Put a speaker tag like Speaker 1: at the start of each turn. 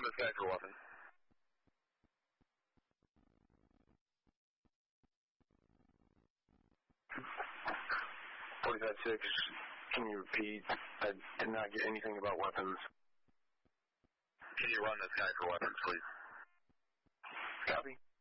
Speaker 1: this guy for weapons.
Speaker 2: 45-6, can you repeat? I did not get anything about weapons.
Speaker 1: Can you run this guy for weapons, please?
Speaker 2: Copy.